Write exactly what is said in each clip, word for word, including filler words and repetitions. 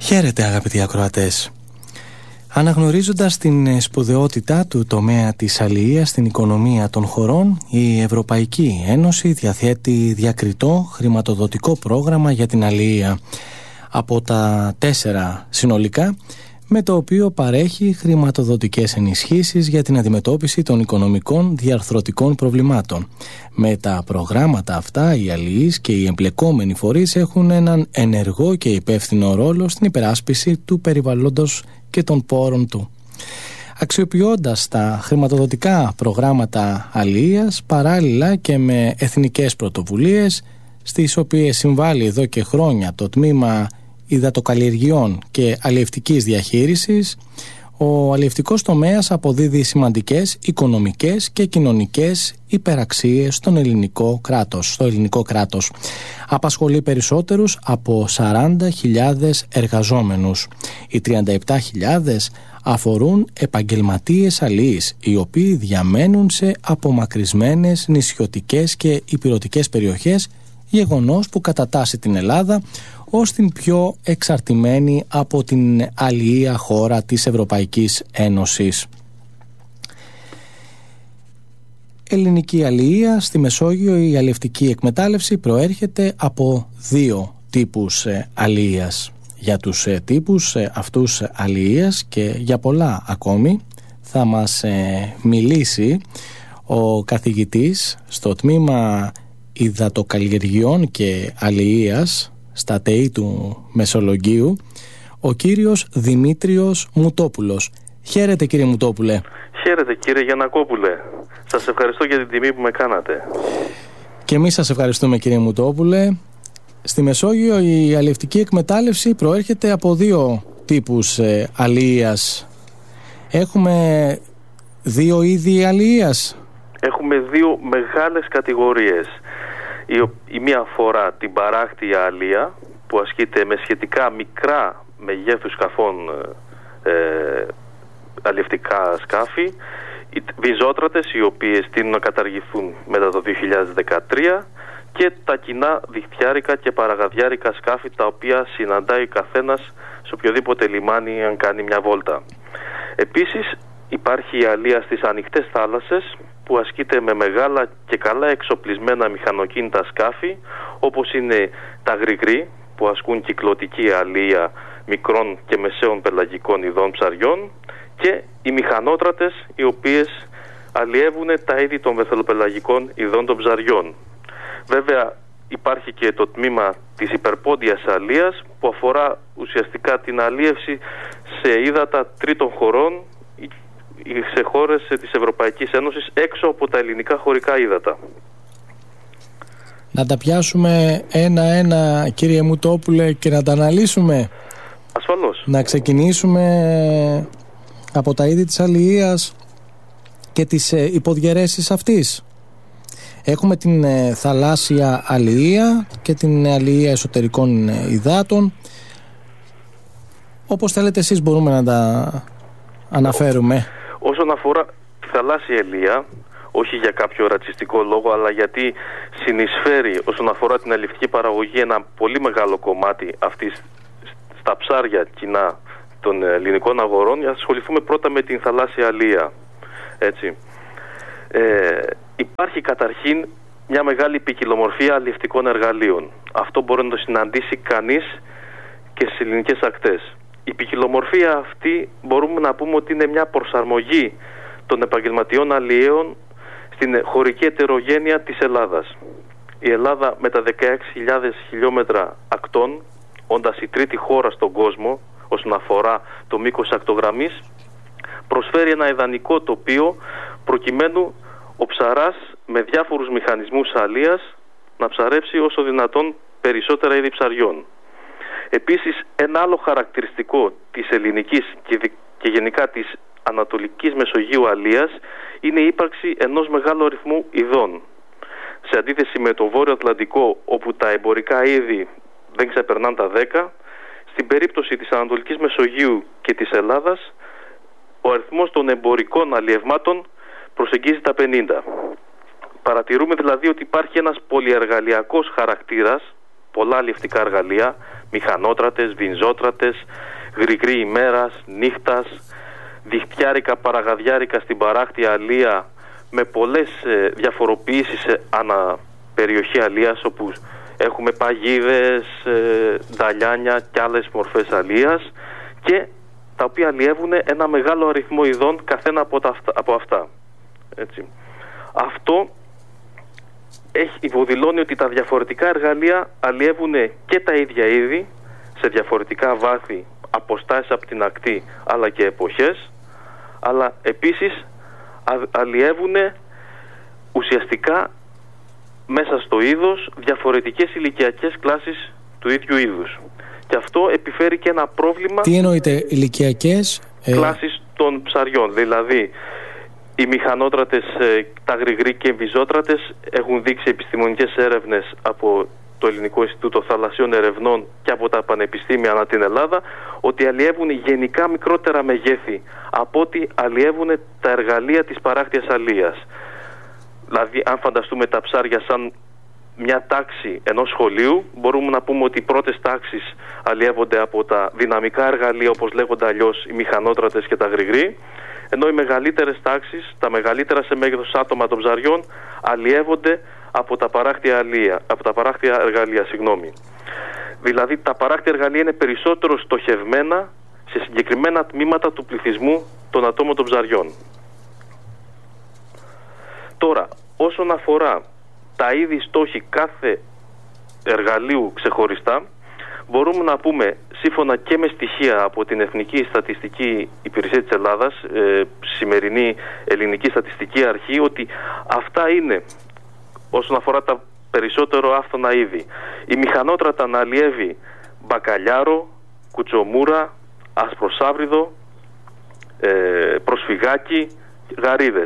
Χαίρετε αγαπητοί ακροατές. Αναγνωρίζοντας την σπουδαιότητα του τομέα της αλληλείας στην οικονομία των χωρών, η Ευρωπαϊκή Ένωση διαθέτει διακριτό χρηματοδοτικό πρόγραμμα για την αλληλεία από τα τέσσερα συνολικά, με το οποίο παρέχει χρηματοδοτικές ενισχύσεις για την αντιμετώπιση των οικονομικών διαρθρωτικών προβλημάτων. Με τα προγράμματα αυτά, οι αλληλείς και οι εμπλεκόμενοι φορείς έχουν έναν ενεργό και υπεύθυνο ρόλο στην υπεράσπιση του περιβαλλόντος και των πόρων του. Αξιοποιώντας τα χρηματοδοτικά προγράμματα αλληλείας παράλληλα και με εθνικές πρωτοβουλίες, στις οποίες συμβάλλει εδώ και χρόνια το τμήμα υδατοκαλλιεργειών και αλλιευτικής διαχείρισης, ο αλλιευτικός τομέας αποδίδει σημαντικές οικονομικές και κοινωνικές υπεραξίες στον ελληνικό κράτος, στο ελληνικό κράτος. Απασχολεί περισσότερους από σαράντα χιλιάδες εργαζόμενους. Οι τριάντα επτά χιλιάδες αφορούν επαγγελματίες αλληλείς, οι οποίοι διαμένουν σε απομακρυσμένες νησιωτικές και ηπειρωτικές περιοχές, γεγονός που κατατάσσει την Ελλάδα ως την πιο εξαρτημένη από την αλληλεία χώρα της Ευρωπαϊκής Ένωσης. Ελληνική αλληλεία στη Μεσόγειο, η αλλιευτική εκμετάλλευση προέρχεται από δύο τύπους αλληλείας. Για τους τύπους αυτούς αλληλείας και για πολλά ακόμη θα μας μιλήσει ο καθηγητής στο τμήμα υδατοκαλλιεργειών και αλληλείας στα ΤΕΙ του Μεσολογγίου, ο κύριος Δημήτριος Μουτόπουλος. Χαίρετε κύριε Μουτόπουλε. Χαίρετε κύριε Γιαννακόπουλε. Σας ευχαριστώ για την τιμή που με κάνατε. Και εμείς σας ευχαριστούμε κύριε Μουτόπουλε. Στη Μεσόγειο η αλλιευτική εκμετάλλευση προέρχεται από δύο τύπους ε, αλληλείας. Έχουμε δύο είδη αλληλείας. Έχουμε δύο μεγάλες κατηγορίες. Η, η μία αφορά την παράκτια αλληλεία που ασκείται με σχετικά μικρά μεγέθους σκαφών, ε, αλλιευτικά σκάφη, οι βυζότρατες οι οποίες τείνουν να καταργηθούν μετά το δύο χιλιάδες δεκατρία και τα κοινά διχτυάρικα και παραγαδιάρικα σκάφη τα οποία συναντάει καθένας σε οποιοδήποτε λιμάνι αν κάνει μια βόλτα. Επίσης υπάρχει η αλληλεία στις ανοιχτές θάλασσες που ασκείται με μεγάλα και καλά εξοπλισμένα μηχανοκίνητα σκάφη, όπως είναι τα γρηγροί που ασκούν κυκλωτική αλληλεία μικρών και μεσαίων πελαγικών ειδών ψαριών και οι μηχανότρατες οι οποίες αλλιεύουν τα είδη των βεθελοπελαγικών ειδών των ψαριών. Βέβαια υπάρχει και το τμήμα της υπερπόντιας αλληλείας που αφορά ουσιαστικά την αλλίευση σε ύδατα τρίτων χωρών σε χώρες της Ευρωπαϊκής Ένωσης έξω από τα ελληνικά χωρικά ύδατα. Να τα πιάσουμε ένα-ένα κύριε Μουτόπουλε και να τα αναλύσουμε. Ασφαλώς. Να ξεκινήσουμε από τα είδη της αλληλείας και τις υποδιαιρέσεις αυτής. Έχουμε την θαλάσσια αλληλεία και την αλληλεία εσωτερικών υδάτων. Όπως θέλετε εσείς μπορούμε να τα αναφέρουμε. Όσον αφορά τη θαλάσσια αλληλεία, όχι για κάποιο ρατσιστικό λόγο, αλλά γιατί συνεισφέρει όσον αφορά την αλλιευτική παραγωγή ένα πολύ μεγάλο κομμάτι αυτής στα ψάρια κοινά των ελληνικών αγορών, για να ασχοληθούμε πρώτα με την θαλάσσια αλληλεία. Έτσι. Ε, υπάρχει καταρχήν μια μεγάλη ποικιλομορφία αλλιευτικών εργαλείων. Αυτό μπορεί να το συναντήσει κανείς και στις ελληνικές ακτές. Η ποικιλομορφία αυτή μπορούμε να πούμε ότι είναι μια προσαρμογή των επαγγελματιών αλλιέων στην χωρική ετερογένεια της Ελλάδας. Η Ελλάδα με τα δεκαέξι χιλιάδες χιλιόμετρα ακτών, όντας η τρίτη χώρα στον κόσμο όσον αφορά το μήκος ακτογραμμής, προσφέρει ένα ιδανικό τοπίο προκειμένου ο ψαράς με διάφορους μηχανισμούς αλίας να ψαρέψει όσο δυνατόν περισσότερα είδη ψαριών. Επίσης, ένα άλλο χαρακτηριστικό της ελληνικής και γενικά της ανατολικής Μεσογείου αλίας είναι η ύπαρξη ενός μεγάλου αριθμού ειδών. Σε αντίθεση με το Βόρειο Ατλαντικό, όπου τα εμπορικά είδη δεν ξεπερνάνε τα δέκα, στην περίπτωση της Ανατολικής Μεσογείου και της Ελλάδας, ο αριθμός των εμπορικών αλλιευμάτων προσεγγίζει τα πενήντα. Παρατηρούμε δηλαδή ότι υπάρχει ένας πολυεργαλειακός χαρακτήρας πολλά αλλιευτικά εργαλεία, μηχανότρατες, βινζότρατες, γρηγρή ημέρας, νύχτας, διχτυάρικα, παραγαδιάρικα στην παράκτια αλία, με πολλές ε, διαφοροποιήσεις ε, ανά περιοχή αλίας, όπου έχουμε παγίδες, ε, νταλιάνια και άλλες μορφές αλίας, και τα οποία αλλιεύουν ένα μεγάλο αριθμό ειδών καθένα από, τα, από αυτά. Έτσι. Αυτό έχει υποδηλώνει ότι τα διαφορετικά εργαλεία αλλιεύουν και τα ίδια είδη σε διαφορετικά βάθη, αποστάσεις από την ακτή αλλά και εποχές, αλλά επίσης αλλιεύουν ουσιαστικά μέσα στο είδος διαφορετικές ηλικιακές κλάσεις του ίδιου είδους. Και αυτό επιφέρει και ένα πρόβλημα. Τι εννοείται ηλικιακές? Κλάσεις των ψαριών. Δηλαδή οι μηχανότρατες, τα γρηγροί και οι βυζότρατες έχουν δείξει επιστημονικές έρευνες από το Ελληνικό Ινστιτούτο Θαλασσίων Ερευνών και από τα πανεπιστήμια ανά την Ελλάδα, ότι αλλιεύουν γενικά μικρότερα μεγέθη από ότι αλλιεύουν τα εργαλεία της παράκτιας αλίας. Δηλαδή, αν φανταστούμε τα ψάρια σαν μια τάξη ενός σχολείου, μπορούμε να πούμε ότι οι πρώτες τάξεις αλλιεύονται από τα δυναμικά εργαλεία, όπως λέγονται αλλιώς οι μηχανότρατες και τα γρηγροί, ενώ οι μεγαλύτερες τάξεις, τα μεγαλύτερα σε μέγεθος άτομα των ψαριών, αλλιεύονται από τα παράκτια, αλία, από τα παράκτια εργαλεία. Συγγνώμη. Δηλαδή, τα παράκτια εργαλεία είναι περισσότερο στοχευμένα σε συγκεκριμένα τμήματα του πληθυσμού των ατόμων των ψαριών. Τώρα, όσον αφορά τα είδη στόχοι κάθε εργαλείου ξεχωριστά, μπορούμε να πούμε, σύμφωνα και με στοιχεία από την Εθνική Στατιστική Υπηρεσία της Ελλάδας, ε, σημερινή Ελληνική Στατιστική Αρχή, ότι αυτά είναι, όσον αφορά τα περισσότερο άφθονα είδη, η μηχανότρατα να αλλιεύει μπακαλιάρο, κουτσομούρα, ασπροσάβριδο, ε, προσφυγάκι, γαρίδες.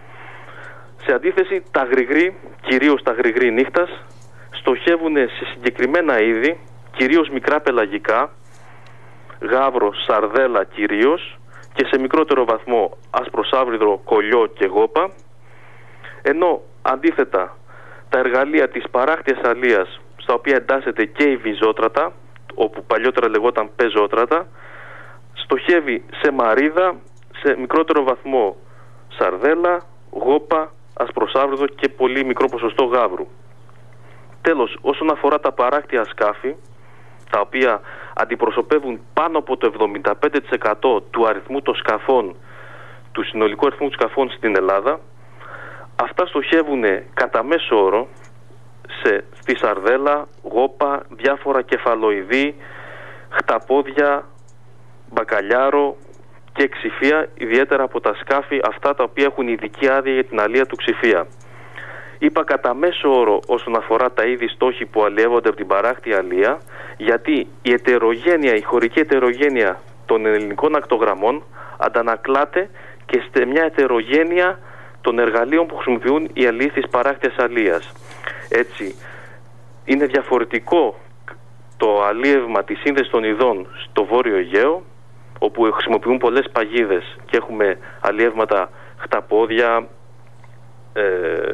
Σε αντίθεση, τα γρηγροί, κυρίως τα γρηγροί νύχτας, στοχεύουν σε συγκεκριμένα είδη, κυρίως μικρά πελαγικά, γάβρο, σαρδέλα κυρίως, και σε μικρότερο βαθμό ασπροσάβριδο, κολλιό και γόπα, ενώ αντίθετα τα εργαλεία της παράκτιας αλίας, στα οποία εντάσσεται και η βυζότρατα, όπου παλιότερα λεγόταν πεζότρατα, στοχεύει σε μαρίδα, σε μικρότερο βαθμό σαρδέλα, γόπα, ασπροσάβριδο και πολύ μικρό ποσοστό γάβρου. Τέλος, όσον αφορά τα παράκτια σκάφη, τα οποία αντιπροσωπεύουν πάνω από το εβδομήντα πέντε τοις εκατό του αριθμού των σκαφών, του συνολικού αριθμού των σκαφών στην Ελλάδα, αυτά στοχεύουν κατά μέσο όρο σε, στη σαρδέλα, γόπα, διάφορα κεφαλοειδή, χταπόδια, μπακαλιάρο και ξηφία, ιδιαίτερα από τα σκάφη αυτά τα οποία έχουν ειδική άδεια για την αλία του ξηφία. Είπα κατά μέσο όρο όσον αφορά τα είδη στόχοι που αλλιεύονται από την παράκτια αλία, γιατί η ετερογένεια, η χωρική ετερογένεια των ελληνικών ακτογραμμών αντανακλάται και σε μια ετερογένεια των εργαλείων που χρησιμοποιούν οι αλίες της παράκτιας αλίας. Έτσι, είναι διαφορετικό το αλίευμα της σύνδεσης των ειδών στο Βόρειο Αιγαίο, όπου χρησιμοποιούν πολλές παγίδες και έχουμε αλιεύματα χταπόδια, ε,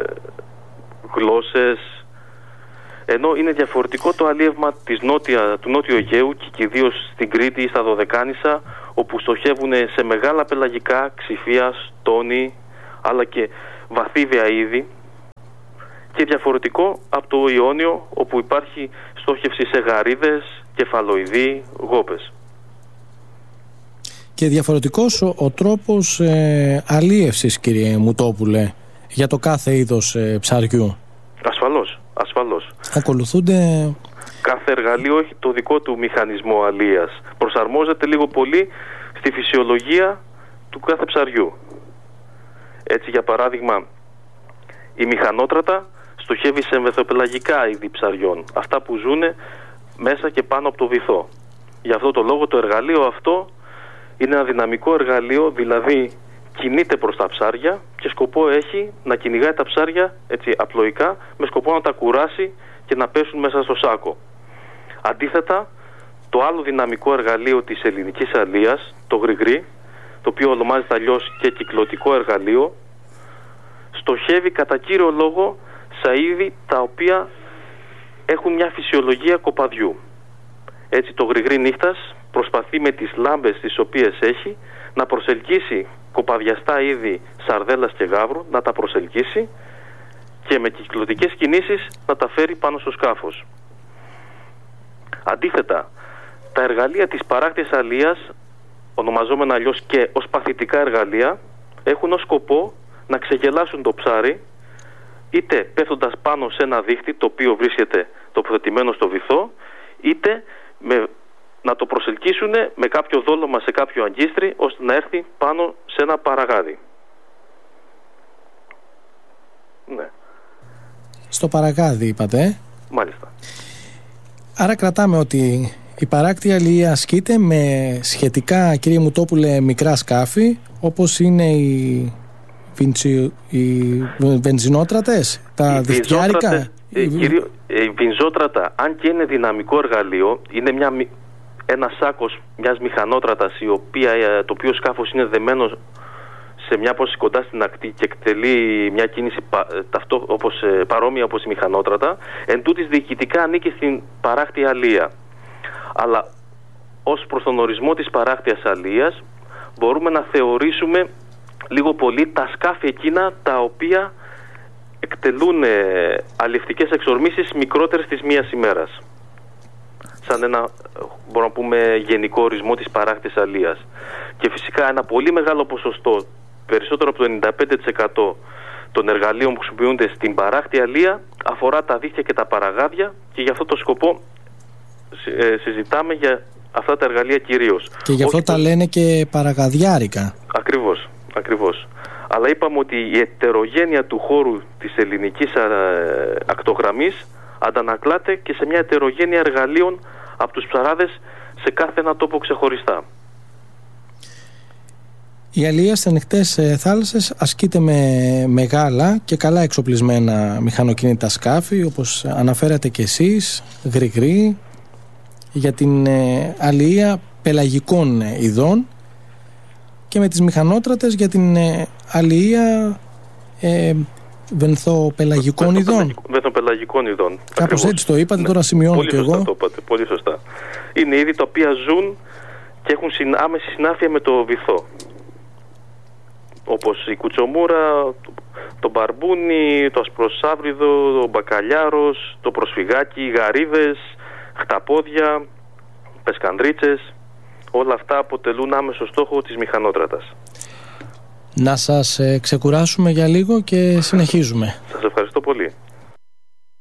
γλώσσες, ενώ είναι διαφορετικό το αλίευμα της νότια, του Νότιου Αιγαίου και κυρίως στην Κρήτη ή στα Δωδεκάνησα, όπου στοχεύουν σε μεγάλα πελαγικά, ξηφία, στόνη, αλλά και βαθύβια είδη, και διαφορετικό από το Ιόνιο, όπου υπάρχει στόχευση σε γαρίδες, κεφαλοειδή, γόπες. Και διαφορετικός ο, ο τρόπος ε, αλίευσης, κύριε Μουτόπουλε, για το κάθε είδος ε, ψαριού. Ασφαλώς, ασφαλώς. Ακολουθούνται... Κάθε εργαλείο έχει το δικό του μηχανισμό αλίας. Προσαρμόζεται λίγο πολύ στη φυσιολογία του κάθε ψαριού. Έτσι, για παράδειγμα, η μηχανότρατα στοχεύει σε μεθοπελαγικά είδη ψαριών, αυτά που ζουν μέσα και πάνω από το βυθό. Γι' αυτό το λόγο το εργαλείο αυτό είναι ένα δυναμικό εργαλείο, δηλαδή κινείται προς τα ψάρια και σκοπό έχει να κυνηγάει τα ψάρια έτσι απλοϊκά, με σκοπό να τα κουράσει και να πέσουν μέσα στο σάκο. Αντίθετα, το άλλο δυναμικό εργαλείο της ελληνικής αλίας, το γρηγρί, το οποίο ονομάζεται αλλιώς και κυκλωτικό εργαλείο, στοχεύει κατά κύριο λόγο σε είδη τα οποία έχουν μια φυσιολογία κοπαδιού. Έτσι το γρηγρή νύχτας προσπαθεί με τις λάμπες τις οποίες έχει να προσελκύσει κοπαδιαστά είδη σαρδέλας και γάβρου, να τα προσελκύσει και με κυκλωτικές κινήσεις να τα φέρει πάνω στο σκάφος. Αντίθετα, τα εργαλεία της παράκτιας αλίας, ονομαζόμενα αλλιώς και ως παθητικά εργαλεία, έχουν ως σκοπό να ξεγελάσουν το ψάρι, είτε πέφτοντας πάνω σε ένα δίχτυ το οποίο βρίσκεται τοποθετημένο στο βυθό, είτε με, να το προσελκύσουν με κάποιο δόλωμα σε κάποιο αγκίστρι ώστε να έρθει πάνω σε ένα παραγάδι. Ναι. Στο παραγάδι είπατε. Μάλιστα. Άρα κρατάμε ότι η παράκτια αλληλεία ασκείται με σχετικά, κύριε Μουτόπουλε, μικρά σκάφη, όπως είναι οι, βιντσι... οι βενζινότρατες, τα διχτυάρικα. Ε, κύριο, ε, η βινζότρατα, αν και είναι δυναμικό εργαλείο, είναι μια, ένα σάκος μιας μηχανότρατας, η οποία, το οποίο σκάφος είναι δεμένο σε μια πόση κοντά στην ακτή και εκτελεί μια κίνηση πα, ταυτό, όπως, παρόμοια όπως η μηχανότρατα, εν τούτης διοικητικά ανήκει στην παράκτια αλεία. Αλλά ως προς τον ορισμό της παράκτιας αλείας μπορούμε να θεωρήσουμε λίγο πολύ τα σκάφη εκείνα τα οποία εκτελούν ε, αλλιευτικές εξορμήσεις μικρότερες της μίας ημέρας. Σαν ένα, μπορούμε να πούμε, γενικό ορισμό της παράκτιας αλείας. Και φυσικά ένα πολύ μεγάλο ποσοστό, περισσότερο από το ενενήντα πέντε τοις εκατό των εργαλείων που χρησιμοποιούνται στην παράκτια αλεία αφορά τα δίχτυα και τα παραγάδια, και για αυτό το σκοπό ε, συζητάμε για αυτά τα εργαλεία κυρίως. Και γι' αυτό όχι τα το... λένε και παραγαδιάρικα. Ακριβώς, ακριβώς. Αλλά είπαμε ότι η ετερογένεια του χώρου της ελληνικής ακτογραμμής αντανακλάται και σε μια ετερογένεια εργαλείων από τους ψαράδες σε κάθε ένα τόπο ξεχωριστά. Η αλεία στις ανοιχτές θάλασσες ασκείται με μεγάλα και καλά εξοπλισμένα μηχανοκίνητα σκάφη, όπως αναφέρατε και εσείς, γρηγροί, για την αλεία πελαγικών ειδών, και με τις μηχανότρατες για την αλεία ε, βενθοπελαγικών ειδών. Βενθοπελαγικών ειδών. Κάπως έτσι το είπατε, ναι. Τώρα σημειώνω πολύ και σωστά εγώ. Το είπατε, πολύ σωστά. Είναι είδη τα οποία ζουν και έχουν άμεση συνάφεια με το βυθό. Όπως η κουτσομούρα, το, το μπαρμπούνι, το ασπροσάβριδο, ο μπακαλιάρος, το προσφυγάκι, οι γαρίδες, χταπόδια, πεσκανδρίτσες. Όλα αυτά αποτελούν άμεσο στόχο της μηχανότρατας. Να σας ε, ξεκουράσουμε για λίγο και συνεχίζουμε. Σας ευχαριστώ πολύ.